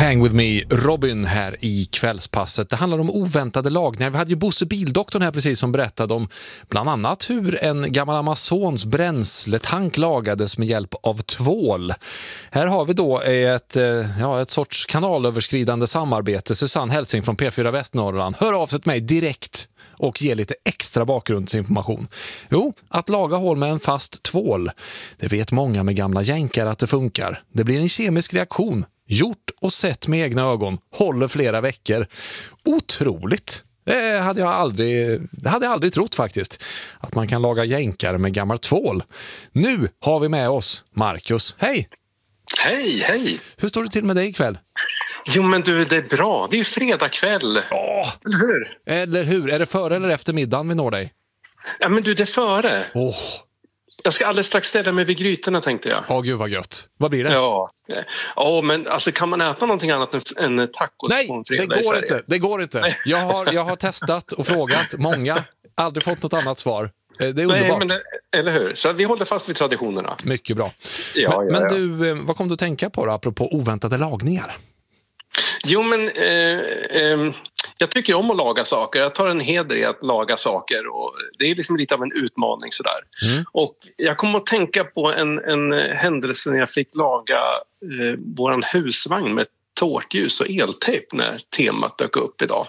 Hang with me, Robin här i kvällspasset. Det handlar om oväntade lagningar. Vi hade ju Bosse Bildoktorn här precis som berättade om bland annat hur en gammal Amazons bränsletank lagades med hjälp av tvål. Här har vi då ett sorts kanalöverskridande samarbete. Susanne Helsing från P4 Västnorrland hör av sig till mig direkt och ger lite extra bakgrundsinformation. Jo, att laga hål med en fast tvål. Det vet många med gamla jänkar att det funkar. Det blir en kemisk reaktion. Gjort och sett med egna ögon. Håller flera veckor. Otroligt. Det hade jag aldrig trott faktiskt. Att man kan laga jänkar med gammal tvål. Nu har vi med oss Marcus. Hej! Hej! Hur står det till med dig ikväll? Jo men du, det är bra. Det är ju fredag kväll. Eller hur? Eller hur? Är det före eller efter middagen vi når dig? Ja men du, det är före. Jag ska alldeles strax ställa mig vid grytorna, tänkte jag. Gud vad gött. Vad blir det? Ja, men alltså kan man äta någonting annat än tacos? Nej, det går inte. Jag har testat och frågat många. Aldrig fått något annat svar. Det är underbart. Nej, men, eller hur? Så vi håller fast vid traditionerna. Mycket bra. Ja. Du, vad kom du att tänka på då, apropå oväntade lagningar? Jo, men jag tycker om att laga saker. Jag tar en heder i att laga saker. Och det är liksom lite av en utmaning sådär. Och jag kom att tänka på en händelse när jag fick laga våran husvagn med tårtljus och eltejp när temat dök upp idag.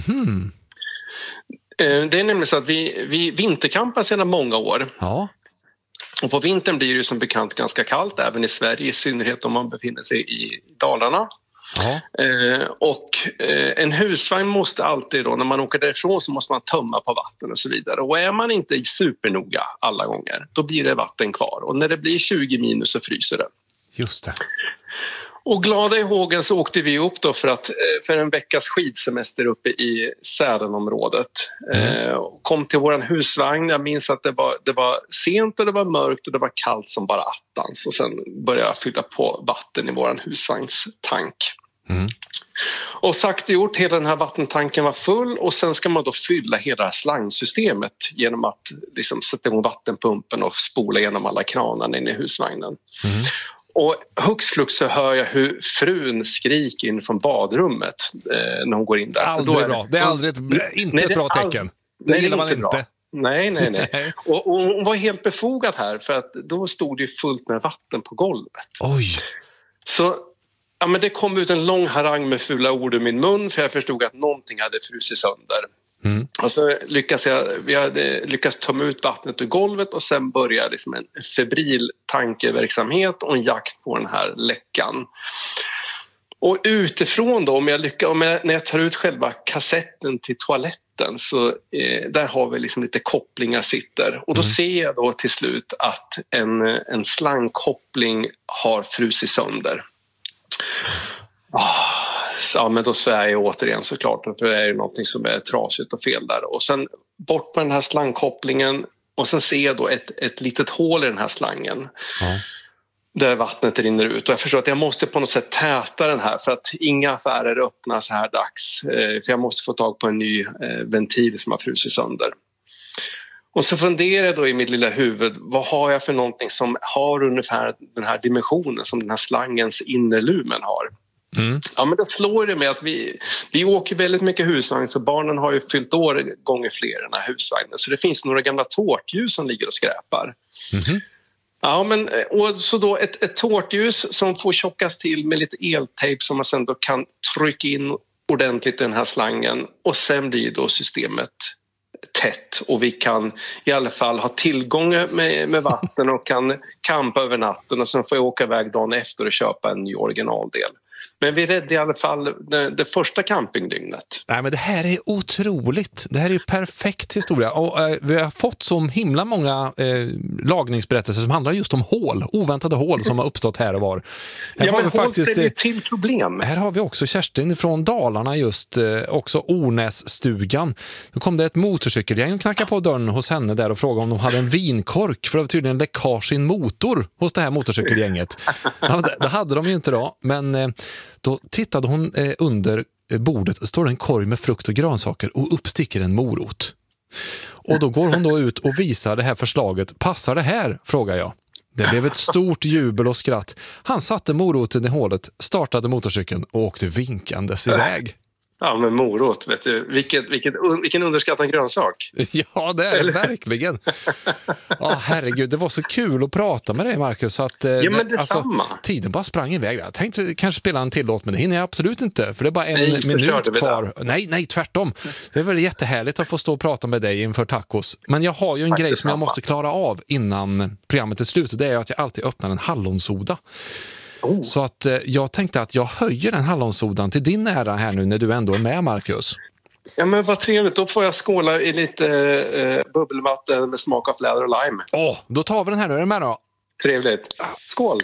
Det är nämligen så att vi vinterkampar sedan många år. Ja. Och på vintern blir det ju som bekant ganska kallt, även i Sverige, i synnerhet om man befinner sig i Dalarna. En husvagn måste alltid då, när man åker därifrån så måste man tömma på vatten och så vidare. Och är man inte supernoga alla gånger, då blir det vatten kvar. Och när det blir 20 minus så fryser det. Just det. Och glada i hågen så åkte vi upp då för en veckas skidsemester uppe i Sälenområdet. Kom till våran husvagn. Jag minns att det var sent och det var mörkt och det var kallt som bara attans. Och sen började jag fylla på vatten i våran husvagnstank. Och sagt och gjort, hela den här vattentanken var full och sen ska man då fylla hela slangsystemet genom att liksom sätta igång vattenpumpen och spola igenom alla kranarna in i husvagnen. Och hux flux så hör jag hur frun skriker in från badrummet när hon går in där. Aldrig bra. Det är aldrig ett bra tecken. Det gillar man inte. Nej. Och hon var helt befogad här för att då stod det fullt med vatten på golvet. Oj. Så ja, men det kom ut en lång harang med fula ord ur min mun för jag förstod att någonting hade frusit sönder. Och så vi hade lyckats tömma ut vattnet ur golvet och sen började liksom en febril tankeverksamhet och en jakt på den här läckan. Och utifrån då, när jag tar ut själva kassetten till toaletten så där har vi liksom lite kopplingar sitter. Och då ser jag då till slut att en slangkoppling har frusit sönder. Ja, men då svär jag återigen såklart, för det är ju någonting som är trasigt och fel där. Och sen bort med den här slangkopplingen och sen ser jag då ett litet hål i den här slangen där vattnet rinner ut. Och jag förstår att jag måste på något sätt täta den här för att inga affärer öppnas här dags. För jag måste få tag på en ny ventil som har frusit sönder. Och så funderar jag då i mitt lilla huvud, vad har jag för någonting som har ungefär den här dimensionen som den här slangens innerlumen har? Ja, men det slår det med att vi åker väldigt mycket husvagn så barnen har ju fyllt år gånger fler i den här husvagnen. Så det finns några gamla tårtljus som ligger och skräpar. Ja, men och så då ett tårtljus som får tjockas till med lite eltejp som man sen då kan trycka in ordentligt i den här slangen. Och sen blir då systemet tätt och vi kan i alla fall ha tillgång med vatten och kan campa över natten och sen får jag åka iväg dagen efter och köpa en ny originaldel. Men vi räddade i alla fall det första campingdygnet. Nej, men det här är otroligt. Det här är ju perfekt historia. Och vi har fått så himla många lagningsberättelser som handlar just om oväntade hål som har uppstått här och var. Här har vi faktiskt till problem. Här har vi också Kerstin från Dalarna just, också Ornässtugan. Då kom det ett motorcykelgäng och knackade på dörren hos henne där och frågade om de hade en vinkork, för det var tydligen läckage i en motor hos det här motorcykelgänget. Ja, det hade de ju inte då, men då tittade hon under bordet, står det en korg med frukt och grönsaker och uppsticker en morot. Och då går hon då ut och visar det här förslaget. Passar det här? Frågar jag. Det blev ett stort jubel och skratt. Han satte moroten i hålet, startade motorcykeln och åkte vinkandes iväg. Ja, men morot, vet du. Vilken underskattad grönsak. Ja, det är det verkligen. Ja, herregud, det var så kul att prata med dig, Marcus. Så att, ja, men detsamma. Tiden bara sprang iväg. Jag tänkte kanske spela en till låt, men det hinner jag absolut inte. För det är bara en minut kvar. Nej, tvärtom. Det är väl jättehärligt att få stå och prata med dig inför tacos. Men jag har ju en grej som jag måste klara av innan programmet är slut. Och det är att jag alltid öppnar en hallonsoda. Så att jag tänkte att jag höjer den hallonsodan till din ära här nu när du ändå är med, Marcus. Ja, men vad trevligt. Då får jag skåla i lite bubbelvatten med smak av fläder och lime. Då tar vi den här nu. Är du med då? Trevligt. Skål!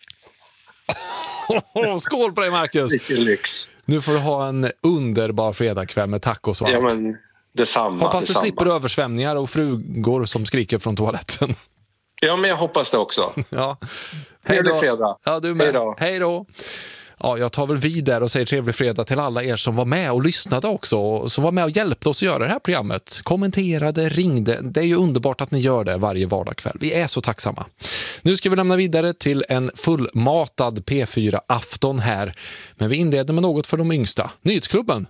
Skål på dig, Marcus! Vilken lyx. Nu får du ha en underbar fredagkväll med tacos och allt. Ja, men detsamma. Hoppas du slipper översvämningar och frugor som skriker från toaletten. Ja, men jag hoppas det också. Ja. Trevlig fredag. Ja, du med. Hej då. Ja, jag tar väl vid där och säger trevlig fredag till alla er som var med och lyssnade också. Och som var med och hjälpte oss att göra det här programmet. Kommenterade, ringde. Det är ju underbart att ni gör det varje vardagskväll. Vi är så tacksamma. Nu ska vi lämna vidare till en fullmatad P4-afton här. Men vi inleder med något för de yngsta. Nyhetsklubben.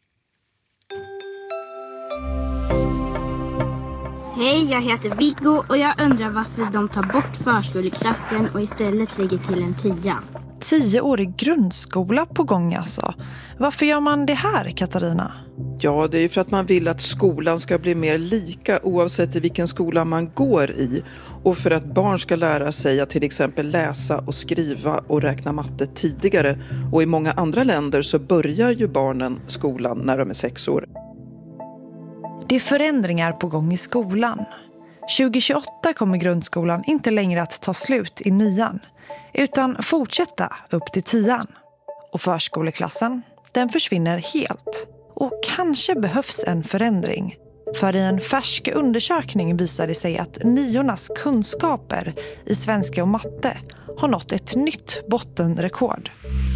Hej, jag heter Viggo och jag undrar varför de tar bort förskoleklassen och istället lägger till en 10. 10-årig grundskola på gång alltså. Varför gör man det här, Katarina? Ja, det är ju för att man vill att skolan ska bli mer lika oavsett i vilken skola man går i. Och för att barn ska lära sig att till exempel läsa och skriva och räkna matte tidigare. Och i många andra länder så börjar ju barnen skolan när de är 6 år. Det är förändringar på gång i skolan. 2028 kommer grundskolan inte längre att ta slut i 9:an, utan fortsätta upp till 10:an. Och förskoleklassen, den försvinner helt. Och kanske behövs en förändring. För i en färsk undersökning visar det sig att 9:ornas kunskaper i svenska och matte har nått ett nytt bottenrekord.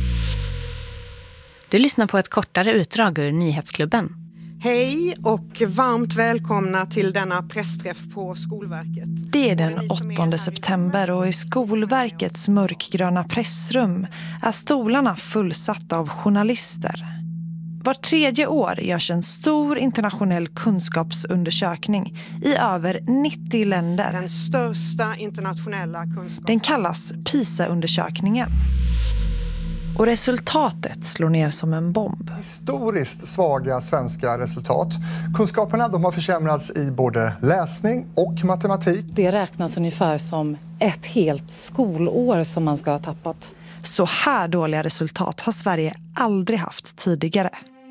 Du lyssnar på ett kortare utdrag ur Nyhetsklubben. Hej och varmt välkomna till denna pressträff på Skolverket. Det är den 8 september och i Skolverkets mörkgröna pressrum är stolarna fullsatta av journalister. Var 3:e år görs en stor internationell kunskapsundersökning i över 90 länder. Den största internationella kunskaps... Den kallas PISA-undersökningen. Och resultatet slår ner som en bomb. Historiskt svaga svenska resultat. Kunskaperna de har försämrats i både läsning och matematik. Det räknas ungefär som ett helt skolår som man ska ha tappat. Så här dåliga resultat har Sverige aldrig haft tidigare.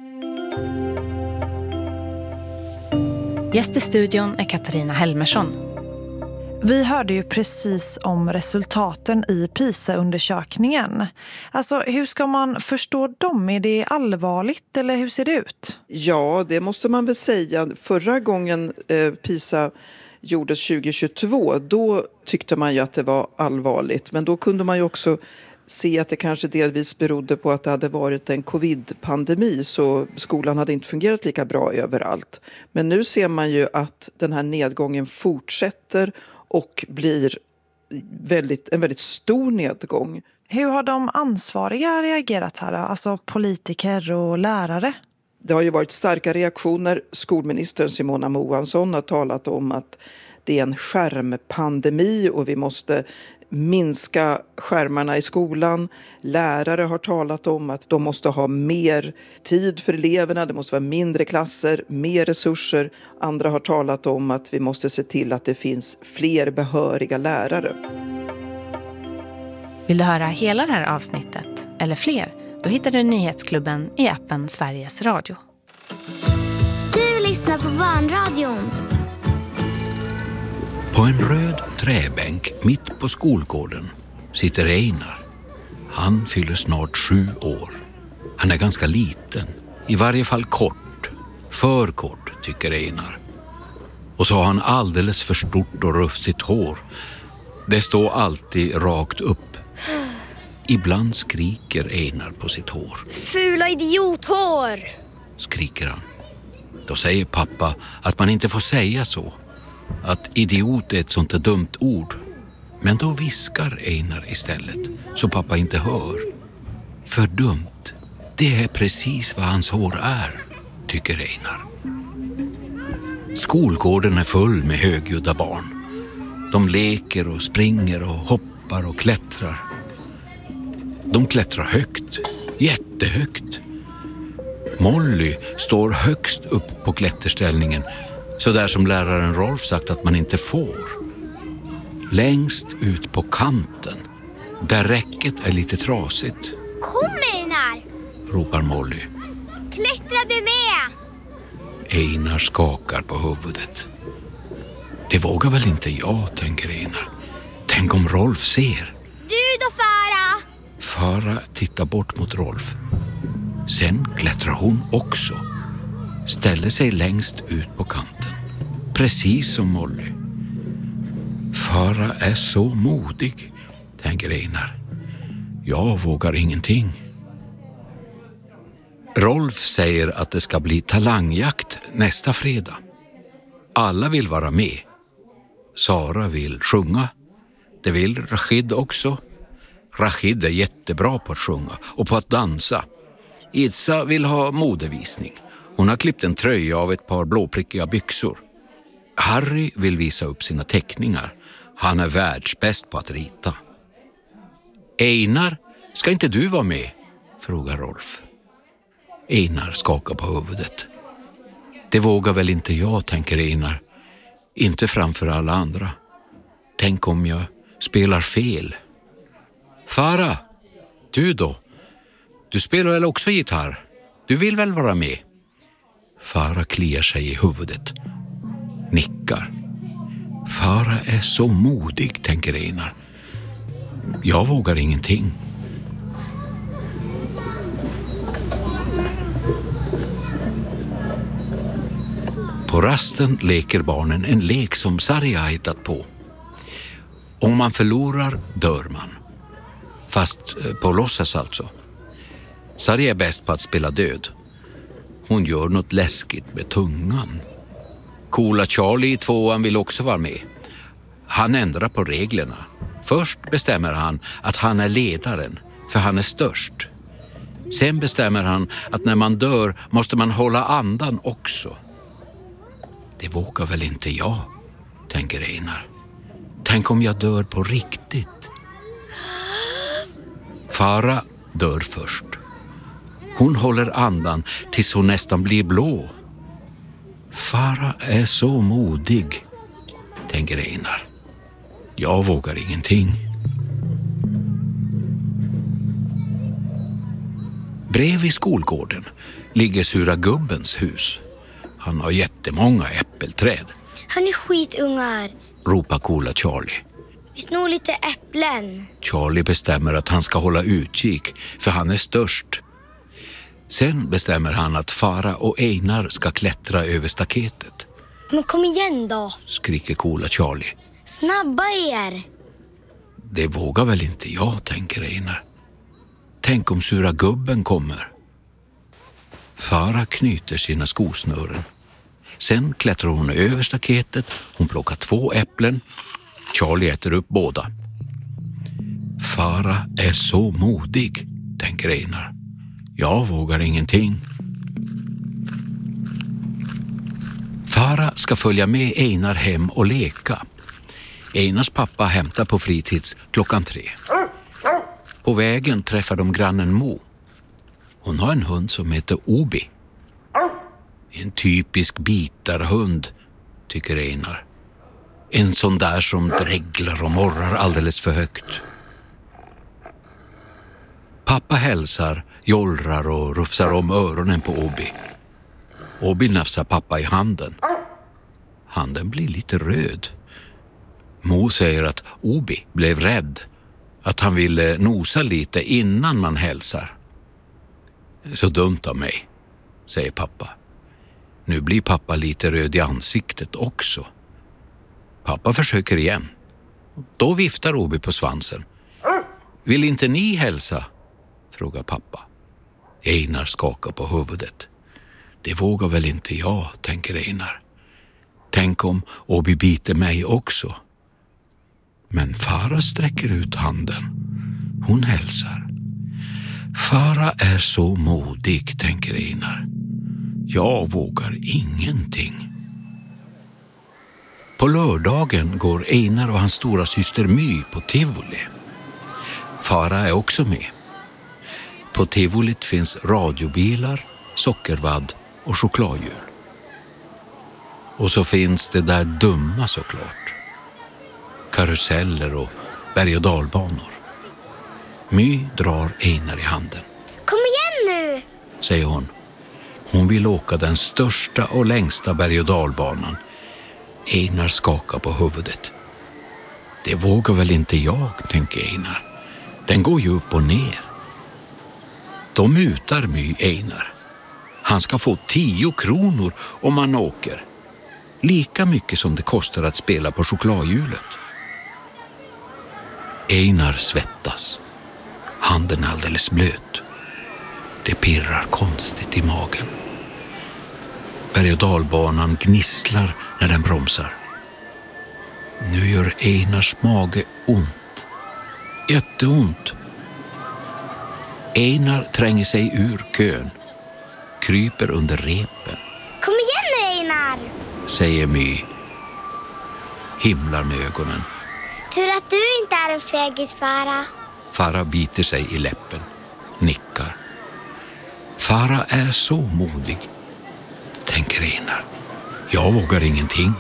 Gäst i studion är Katarina Helmersson. Vi hörde ju precis om resultaten i PISA-undersökningen. Alltså, hur ska man förstå dem? Är det allvarligt eller hur ser det ut? Ja, det måste man väl säga. Förra gången PISA gjordes 2022, då tyckte man ju att det var allvarligt. Men då kunde man ju också se att det kanske delvis berodde på att det hade varit en covid-pandemi, så skolan hade inte fungerat lika bra överallt. Men nu ser man ju att den här nedgången fortsätter och blir en väldigt stor nedgång. Hur har de ansvariga reagerat här då? Alltså politiker och lärare? Det har ju varit starka reaktioner. Skolministern Simona Moansson har talat om att det är en skärmpandemi och vi måste minska skärmarna i skolan. Lärare har talat om att de måste ha mer tid för eleverna, det måste vara mindre klasser, mer resurser. Andra har talat om att vi måste se till att det finns fler behöriga lärare. Vill du höra hela det här avsnittet eller fler? Då hittar du Nyhetsklubben i appen Sveriges Radio. Du lyssnar på Barnradion. På en röd träbänk mitt på skolgården sitter Einar. Han fyller snart 7 år. Han är ganska liten, i varje fall kort. För kort, tycker Einar. Och så har han alldeles för stort och rufsigt hår. Det står alltid rakt upp. Ibland skriker Einar på sitt hår. Fula idiothår! Skriker han. Då säger pappa att man inte får säga så. Att idiot är ett sånt där dumt ord. Men då viskar Einar istället, så pappa inte hör. För dumt. Det är precis vad hans hår är, tycker Einar. Skolgården är full med högljudda barn. De leker och springer och hoppar och klättrar. De klättrar högt, jättehögt. Molly står högst upp på klätterställningen, så där som läraren Rolf sagt att man inte får. Längst ut på kanten, där räcket är lite trasigt. Kom Einar! Ropar Molly. Klättrar du med? Einar skakar på huvudet. Det vågar väl inte jag, tänker Einar. Tänk om Rolf ser. Du då, Farah? Farah tittar bort mot Rolf. Sen klättrar hon också. Ställer sig längst ut på kanten. Precis som Molly. Farah är så modig, tänker Einar. Jag vågar ingenting. Rolf säger att det ska bli talangjakt nästa fredag. Alla vill vara med. Sara vill sjunga. Det vill Rashid också. Rashid är jättebra på att sjunga och på att dansa. Idsa vill ha modevisning. Hon har klippt en tröja av ett par blåprickiga byxor. Harry vill visa upp sina teckningar. Han är världsbäst på att rita. Einar, ska inte du vara med? Frågar Rolf. Einar skakar på huvudet. Det vågar väl inte jag, tänker Einar. Inte framför alla andra. Tänk om jag spelar fel. Farah, du då? Du spelar väl också gitarr? Du vill väl vara med? Farah kliar sig i huvudet. Nickar. Farah är så modig, tänker Einar. Jag vågar ingenting. På rasten leker barnen en lek som Sarja har hittat på. Om man förlorar dör man. Fast på låtsas alltså. Sarja är bäst på att spela död. Hon gör något läskigt med tungan. Coola Charlie i 2:an vill också vara med. Han ändrar på reglerna. Först bestämmer han att han är ledaren, för han är störst. Sen bestämmer han att när man dör måste man hålla andan också. Det vågar väl inte jag, tänker Einar. Tänk om jag dör på riktigt. Farah dör först. Hon håller andan tills hon nästan blir blå. Farah är så modig, tänker Einar. Jag vågar ingenting. Bredvid skolgården ligger Sura Gubbens hus. Han har jättemånga äppelträd. Han är skitungar, ropar coola Charlie. Vi snor lite äpplen. Charlie bestämmer att han ska hålla utkik, för han är störst. Sen bestämmer han att Farah och Einar ska klättra över staketet. Men kom igen då, skriker coola Charlie. Snabba er! Det vågar väl inte jag, tänker Einar. Tänk om Sura Gubben kommer. Farah knyter sina skosnören. Sen klättrar hon över staketet. Hon plockar 2 äpplen. Charlie äter upp båda. Farah är så modig, tänker Einar. Jag vågar ingenting. Farah ska följa med Einar hem och leka. Einars pappa hämtar på fritids 3:00. På vägen träffar de grannen Mo. Hon har en hund som heter Obi. En typisk bitarhund, tycker Einar. En sån där som dreglar och morrar alldeles för högt. Pappa hälsar, jollrar och rufsar om öronen på Obi. Obi nafsar pappa i handen. Handen blir lite röd. Mo säger att Obi blev rädd. Att han ville nosa lite innan man hälsar. Så dumt av mig, säger pappa. Nu blir pappa lite röd i ansiktet också. Pappa försöker igen. Då viftar Obi på svansen. Vill inte ni hälsa? Frågar pappa. Einar skakar på huvudet. Det vågar väl inte jag, tänker Einar. Tänk om Obi biter mig också. Men Farah sträcker ut handen. Hon hälsar. Farah är så modig, tänker Einar. Jag vågar ingenting. På lördagen går Einar och hans stora syster My på tivoli. Farah är också med. På tivolit finns radiobilar, sockervadd och chokladhjul. Och så finns det där dumma såklart. Karuseller och berg- och dalbanor. My drar Einar i handen. Kom igen nu! Säger hon. Hon vill åka den största och längsta berg- och dalbanan. Einar skakar på huvudet. Det vågar väl inte jag, tänker Einar. Den går ju upp och ner. De mutar My Einar. Han ska få 10 kronor om han åker. Lika mycket som det kostar att spela på chokladhjulet. Einar svettas. Handen är alldeles blöt. Det pirrar konstigt i magen. Berg- och dalbanan gnisslar när den bromsar. Nu gör Einars mage ont. Jätteont. Einar tränger sig ur kön. Kryper under repen. Kom igen nu, Einar! Säger My. Himlar med ögonen. Tur att du inte är en fegis, Farah. Farah biter sig i läppen. Nickar. Farah är så modig, tänker Einar. Jag vågar ingenting.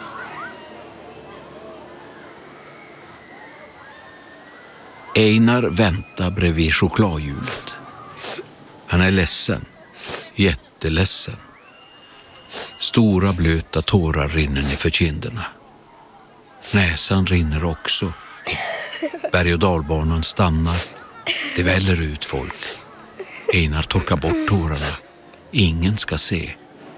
Einar väntar bredvid chokladhjulet. Han är ledsen. Jätteledsen. Stora blöta tårar rinner ner för kinderna. Näsan rinner också. Berg- och dalbanan stannar. Det väller ut folk. Einar torkar bort tårarna. Ingen ska se.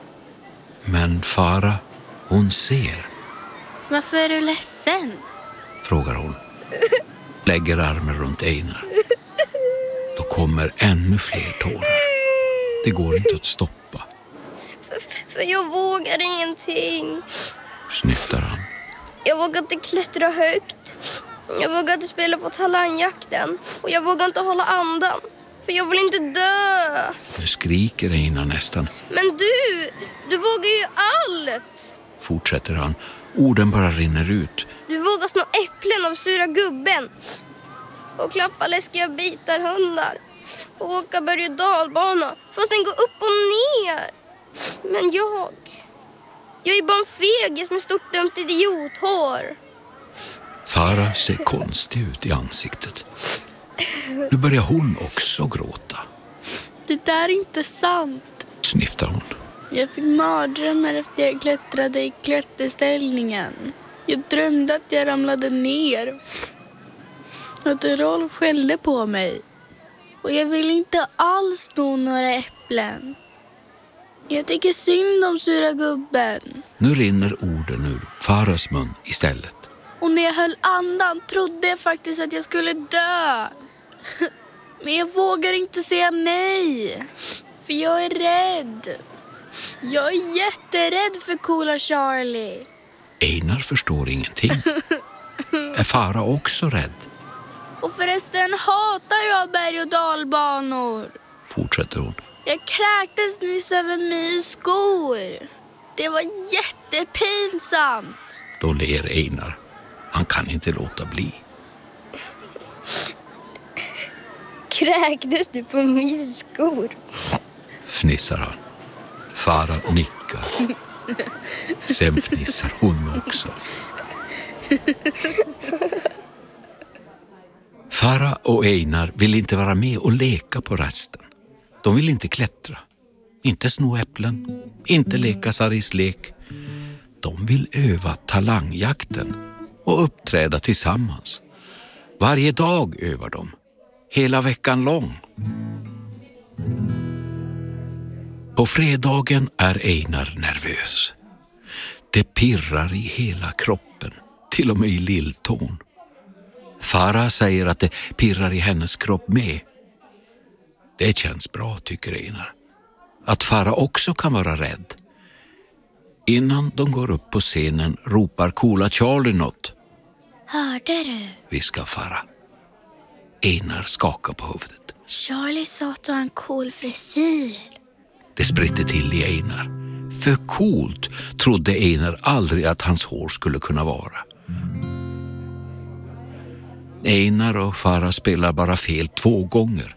Men Farah, hon ser. Varför är du ledsen? Frågar hon. Lägger armen runt Einar. Då kommer ännu fler tårar. Det går inte att stoppa. För jag vågar ingenting. Snyftar han. Jag vågar inte klättra högt. Jag vågar inte spela på talangjakten. Och jag vågar inte hålla andan. För jag vill inte dö. Nu skriker Einar nästan. Men du vågar ju allt. Fortsätter han. Orden bara rinner ut. Du vågar snå äpplen av sura gubben. Och klappa läskiga bitar hundar. Och åka berg- och dalbana. Fast sen gå upp och ner. Men jag är bara en fegis med stort dumt idiothår. Farah ser konstig ut i ansiktet. Nu börjar hon också gråta. Det där är inte sant. Snyftar hon. Jag fick mardrömmar efter jag klättrade i klätterställningen. Jag drömde att jag ramlade ner. Att Rolf skällde på mig. Och jag vill inte alls sno några äpplen. Jag tycker synd om sura gubben. Nu rinner orden ur Farahs mun istället. Och när jag höll andan trodde jag faktiskt att jag skulle dö. Men jag vågar inte säga nej. För jag är rädd. Jag är jätterädd för coola Charlie. Einar förstår ingenting. Är Farah också rädd? Och förresten hatar jag berg- och dalbanor. Fortsätter hon. Jag kräktes nyss över My skor. Det var jättepinsamt. Då ler Einar. Han kan inte låta bli. Kräktes du på My skor? Fnissar han. Farah nickar. Sen fnissar hon också. Farah och Einar vill inte vara med och leka på rasten. De vill inte klättra. Inte sno äpplen. Inte leka Saris lek. De vill öva talangjakten och uppträda tillsammans. Varje dag övar de. Hela veckan lång. På fredagen är Einar nervös. Det pirrar i hela kroppen, till och med i lilltån. Farah säger att det pirrar i hennes kropp med. Det känns bra, tycker Einar. Att Farah också kan vara rädd. Innan de går upp på scenen ropar coola Charlie något. Hörde du? viskar Farah. Einar skakar på huvudet. Charlie sa att du har en cool frisyr. Det spritter till i Einar. För coolt trodde Einar aldrig att hans hår skulle kunna vara. Einar och Farah spelar bara fel 2 gånger.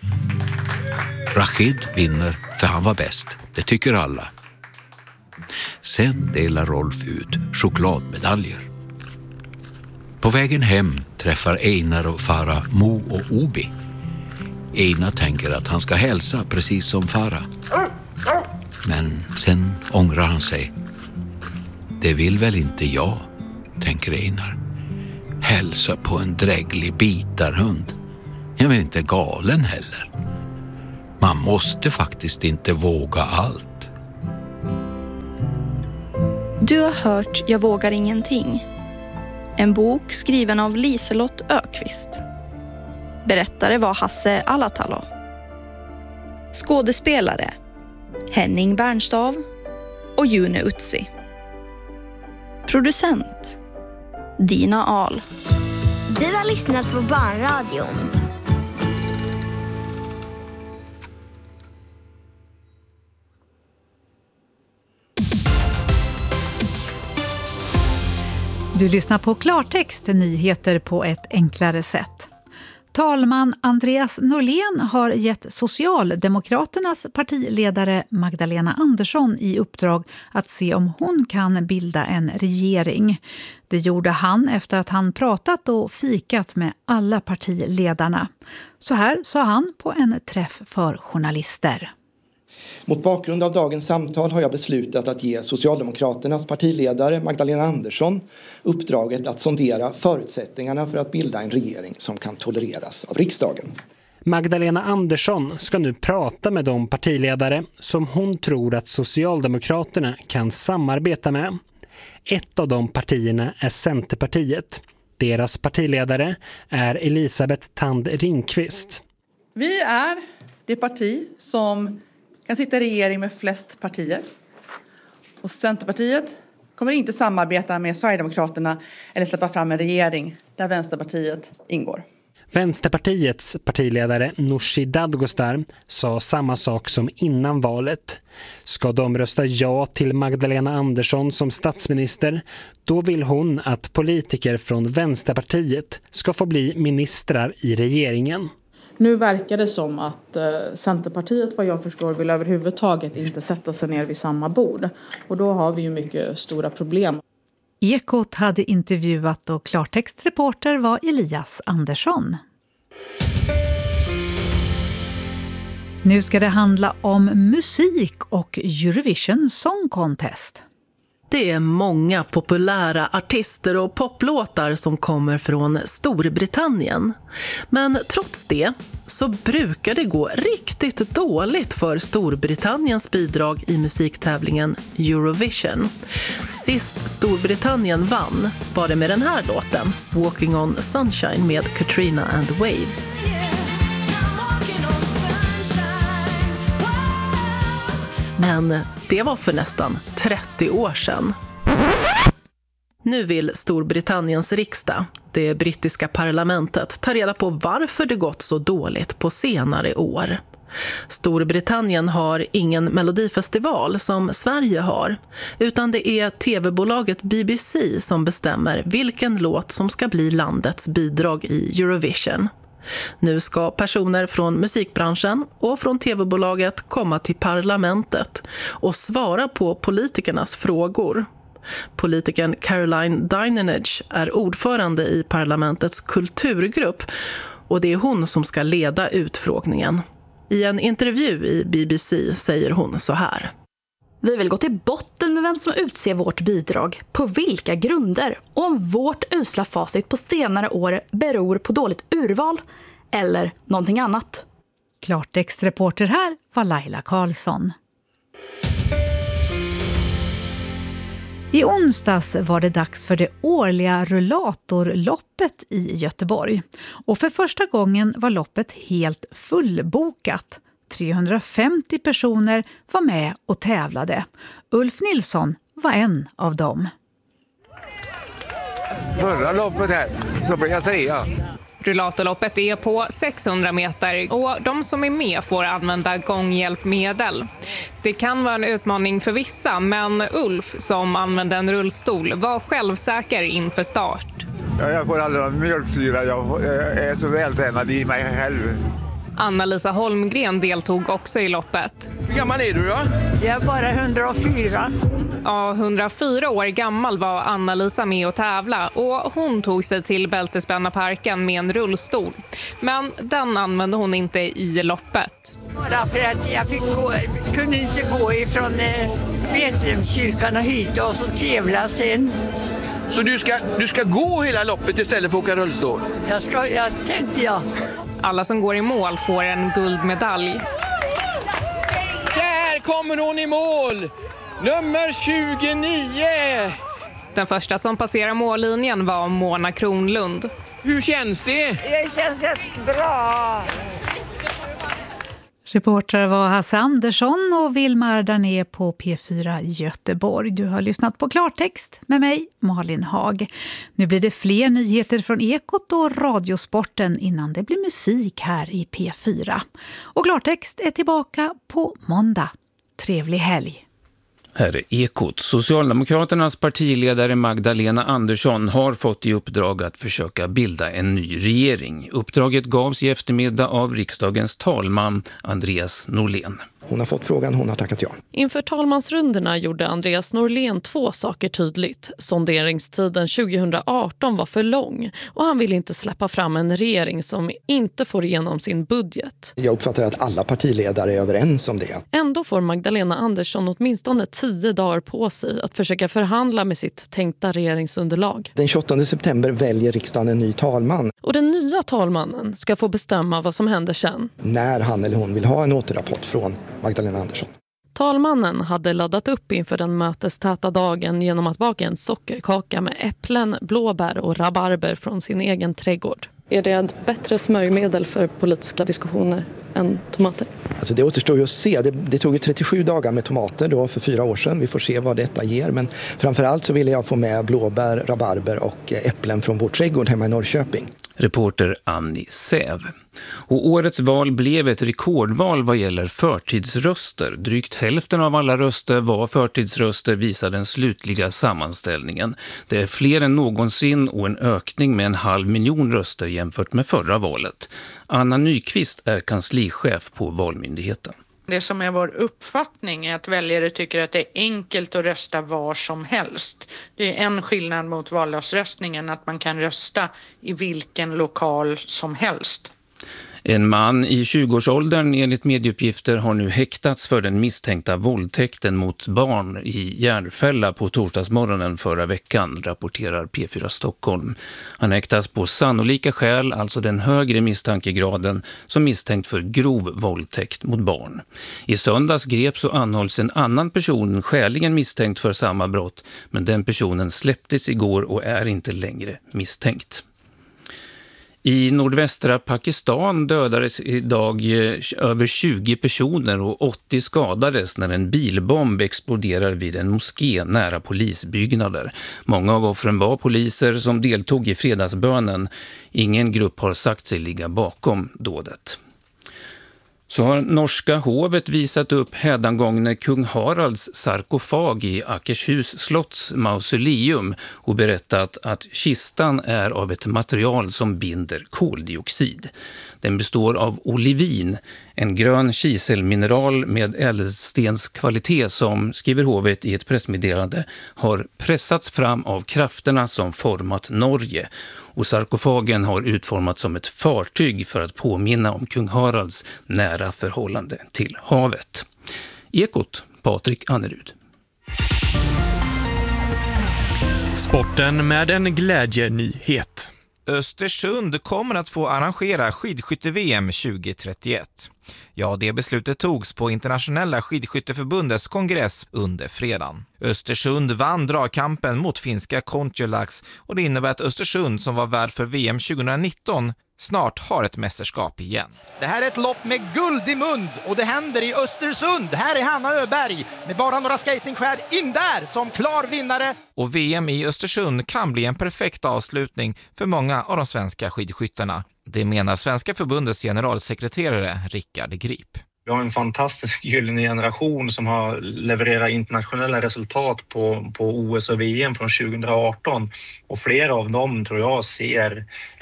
Rashid vinner för han var bäst, det tycker alla. Sen delar Rolf ut chokladmedaljer. På vägen hem träffar Einar och Farah Mo och Obi. Einar tänker att han ska hälsa precis som Farah. Men sen ångrar han sig. Det vill väl inte jag, tänker Einar. Hälsa på en dräglig bitarhund. Jag är inte galen heller. Man måste faktiskt inte våga allt. Du har hört Jag vågar ingenting. En bok skriven av Liselott Ökvist. Berättare var Hasse Alatalo. Skådespelare Henning Bernstav och June Utsi. Producent Dina Ahl. Du har lyssnat på Barnradion. Du lyssnar på Klartext, nyheter på ett enklare sätt. Talman Andreas Norlén har gett Socialdemokraternas partiledare Magdalena Andersson i uppdrag att se om hon kan bilda en regering. Det gjorde han efter att han pratat och fikat med alla partiledarna. Så här sa han på en träff för journalister. Mot bakgrund av dagens samtal har jag beslutat att ge Socialdemokraternas partiledare Magdalena Andersson uppdraget att sondera förutsättningarna för att bilda en regering som kan tolereras av riksdagen. Magdalena Andersson ska nu prata med de partiledare som hon tror att Socialdemokraterna kan samarbeta med. Ett av de partierna är Centerpartiet. Deras partiledare är Elisabeth Thand Ringqvist. Vi är det parti som kan sitta i regering med flest partier. Och Centerpartiet kommer inte samarbeta med Sverigedemokraterna eller släppa fram en regering där Vänsterpartiet ingår. Vänsterpartiets partiledare Nooshi Dadgostar sa samma sak som innan valet. Ska de rösta ja till Magdalena Andersson som statsminister, då vill hon att politiker från Vänsterpartiet ska få bli ministrar i regeringen. Nu verkar det som att Centerpartiet, vad jag förstår, vill överhuvudtaget inte sätta sig ner vid samma bord. Och då har vi ju mycket stora problem. Ekot hade intervjuat och klartextreporter var Elias Andersson. Nu ska det handla om musik och Eurovision Song Contest. Det är många populära artister och poplåtar som kommer från Storbritannien. Men trots det så brukar det gå riktigt dåligt för Storbritanniens bidrag i musiktävlingen Eurovision. Sist Storbritannien vann var det med den här låten, Walking on Sunshine med Katrina and the Waves. Men det var för nästan 30 år sedan. Nu vill Storbritanniens riksdag, det brittiska parlamentet, ta reda på varför det gått så dåligt på senare år. Storbritannien har ingen melodifestival som Sverige har, utan det är tv-bolaget BBC som bestämmer vilken låt som ska bli landets bidrag i Eurovision. Nu ska personer från musikbranschen och från tv-bolaget komma till parlamentet och svara på politikernas frågor. Politikern Caroline Dinenage är ordförande i parlamentets kulturgrupp och det är hon som ska leda utfrågningen. I en intervju i BBC säger hon så här. Vi vill gå till botten med vem som utser vårt bidrag, på vilka grunder och om vårt usla facit på senare år beror på dåligt urval eller någonting annat. Klartextreporter här var Laila Karlsson. I onsdags var det dags för det årliga rullatorloppet i Göteborg. Och för första gången var loppet helt fullbokat. 350 personer var med och tävlade. Ulf Nilsson var en av dem. förra loppet här så blev jag 3. Rullatorloppet är på 600 meter och de som är med får använda gånghjälpmedel. Det kan vara en utmaning för vissa, men Ulf som använde en rullstol var självsäker inför start. Ja, jag får aldrig någon mjölksyra, jag är så vältränad i mig själv. Anna-Lisa Holmgren deltog också i loppet. Hur gammal är du då? Jag är bara 104. Ja, 104 år gammal var Anna-Lisa med att tävla och hon tog sig till Bältespännarparken med en rullstol. Men den använde hon inte i loppet. Bara för att jag kunde inte gå ifrån Betlehemskyrkan och hit och så tävla sen. Så du ska gå hela loppet istället för att åka rullstol? Jag tänkte jag. Alla som går i mål får en guldmedalj. Där kommer hon i mål! Nummer 29! Den första som passerar mållinjen var Mona Kronlund. Hur känns det? Det känns bra. Reportrar var Hasse Andersson och Vilmar Darné på P4 Göteborg. Du har lyssnat på Klartext med mig, Malin Hag. Nu blir det fler nyheter från Ekot och Radiosporten innan det blir musik här i P4. Och Klartext är tillbaka på måndag. Trevlig helg. Här är Ekot. Socialdemokraternas partiledare Magdalena Andersson har fått i uppdrag att försöka bilda en ny regering. Uppdraget gavs i eftermiddag av riksdagens talman Andreas Norlén. Hon har fått frågan, hon har tackat ja. Inför talmansrundorna gjorde Andreas Norlén 2 saker tydligt. Sonderingstiden 2018 var för lång och han vill inte släppa fram en regering som inte får igenom sin budget. Jag uppfattar att alla partiledare är överens om det. Ändå får Magdalena Andersson åtminstone 10 dagar på sig att försöka förhandla med sitt tänkta regeringsunderlag. Den 28 september väljer riksdagen en ny talman. Och den nya talmannen ska få bestämma vad som händer sen. När han eller hon vill ha en återrapport från Magdalena Andersson. Talmannen hade laddat upp inför den mötestäta dagen genom att baka en sockerkaka med äpplen, blåbär och rabarber från sin egen trädgård. Är det ett bättre smörjmedel för politiska diskussioner än tomater? Alltså det återstår ju att se. Det tog ju 37 dagar med tomater då för 4 år sedan. Vi får se vad detta ger. Men framförallt så ville jag få med blåbär, rabarber och äpplen från vår trädgård hemma i Norrköping. Reporter Annie Säv. Och årets val blev ett rekordval vad gäller förtidsröster. Drygt hälften av alla röster var förtidsröster, visar den slutliga sammanställningen. Det är fler än någonsin och en ökning med 500 000 röster jämfört med förra valet. Anna Nyqvist är kanslichef på Valmyndigheten. Det som är vår uppfattning är att väljare tycker att det är enkelt att rösta var som helst. Det är en skillnad mot vardagsröstningen, att man kan rösta i vilken lokal som helst. En man i 20-årsåldern enligt medieuppgifter har nu häktats för den misstänkta våldtäkten mot barn i Järfälla på torsdagsmorgonen förra veckan, rapporterar P4 Stockholm. Han häktas på sannolika skäl, alltså den högre misstankegraden, som misstänkt för grov våldtäkt mot barn. I söndags greps och anhålls en annan person skäligen misstänkt för samma brott, men den personen släpptes igår och är inte längre misstänkt. I nordvästra Pakistan dödades idag över 20 personer och 80 skadades när en bilbomb exploderar vid en moské nära polisbyggnader. Många av offren var poliser som deltog i fredagsbönen. Ingen grupp har sagt sig ligga bakom dådet. Så har norska hovet visat upp hädangångne kung Haralds sarkofag i Akershus slotts mausoleum och berättat att kistan är av ett material som binder koldioxid. Den består av olivin, en grön kiselmineral med ädelstenskvalitet som, skriver hovet i ett pressmeddelande, har pressats fram av krafterna som format Norge. Och sarkofagen har utformats som ett fartyg för att påminna om kung Haralds nära förhållande till havet. Ekot, Patrik Annerud. Sporten med en glädjenyhet. Östersund kommer att få arrangera skidskytte-VM 2031. Ja, det beslutet togs på Internationella skidskytteförbundets kongress under fredagen. Östersund vann dragkampen mot finska Kontiolax och det innebär att Östersund, som var värd för VM 2019, snart har ett mästerskap igen. Det här är ett lopp med guld i mund och det händer i Östersund. Här är Hanna Öberg med bara några skatingskär in där som klar vinnare. Och VM i Östersund kan bli en perfekt avslutning för många av de svenska skidskyttarna. Det menar Svenska förbundets generalsekreterare Rickard Grip. Vi har en fantastisk gyllene generation som har levererat internationella resultat på OS och VM från 2018. Och flera av dem tror jag ser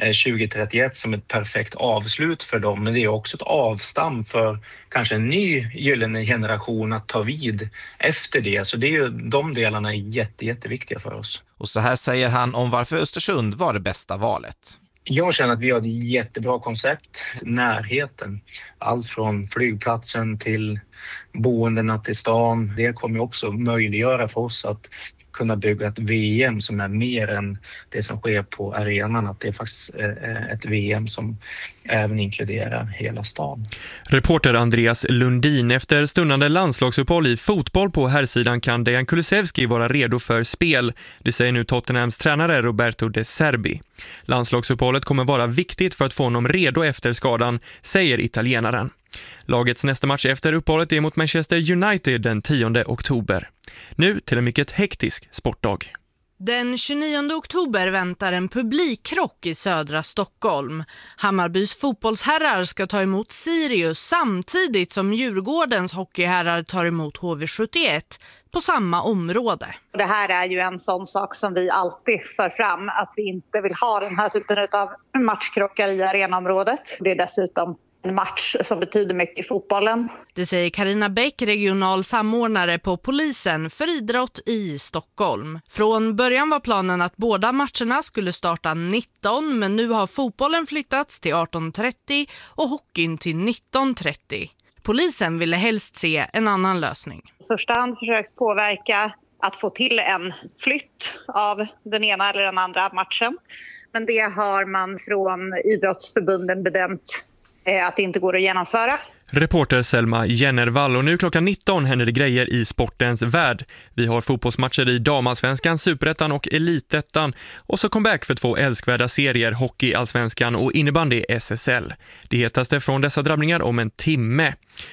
2031 som ett perfekt avslut för dem. Men det är också ett avstamp för kanske en ny gyllene generation att ta vid efter det. Så det är ju, de delarna är jätteviktiga för oss. Och så här säger han om varför Östersund var det bästa valet. Jag känner att vi har ett jättebra koncept. Närheten. Allt från flygplatsen till boendena till stan. Det kommer också möjliggöra för oss att kunna bygga ett VM som är mer än det som sker på arenan. Att det är faktiskt ett VM som även inkluderar hela stan. Reporter Andreas Lundin. Efter stundande landslagsuppehåll i fotboll på herrsidan kan Dejan Kulusevski vara redo för spel. Det säger nu Tottenhams tränare Roberto De Zerbi. Landslagsuppehållet kommer vara viktigt för att få honom redo efter skadan, säger italienaren. Lagets nästa match efter uppehållet är mot Manchester United den 10 oktober. Nu till en mycket hektisk sportdag. Den 29 oktober väntar en publikkrock i södra Stockholm. Hammarbys fotbollsherrar ska ta emot Sirius samtidigt som Djurgårdens hockeyherrar tar emot HV71 på samma område. Det här är ju en sån sak som vi alltid för fram, att vi inte vill ha den här typen av matchkrockar i arenaområdet. Det är dessutom en match som betyder mycket i fotbollen. Det säger Carina Bäck, regional samordnare på polisen för idrott i Stockholm. Från början var planen att båda matcherna skulle starta 19, men nu har fotbollen flyttats till 18:30 och hockeyn till 19:30. Polisen ville helst se en annan lösning. I första hand försökt påverka att få till en flytt av den ena eller den andra matchen. Men det har man från idrottsförbunden bedömt att det inte går att genomföra. Reporter Selma Jennervall, och nu klockan 19 händer det grejer i sportens värld. Vi har fotbollsmatcher i Damasvenskan, Superettan och Elitettan och så comeback för 2 älskvärda serier, Hockey, Allsvenskan och innebandy SSL. Det hetaste från dessa drabbningar om en timme.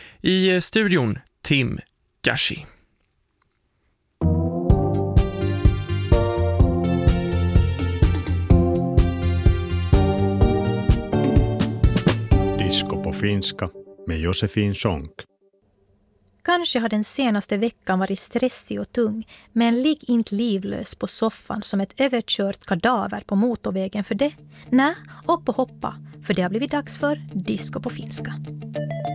I studion Tim Gashi. Disco på finska med Josefin Sonck. Kanske har den senaste veckan varit stressig och tung, men ligg inte livlös på soffan som ett överkört kadaver på motorvägen för det. Nej, upp och hoppa, för det har blivit dags för Disco på finska.